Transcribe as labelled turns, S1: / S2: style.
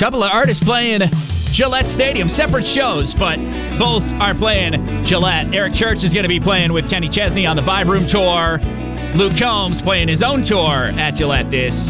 S1: Couple of artists playing Gillette Stadium, separate shows, but both are playing Gillette. Eric Church is going to be playing with Kenny Chesney on the Vibe Room Tour. Luke Combs playing his own tour at Gillette this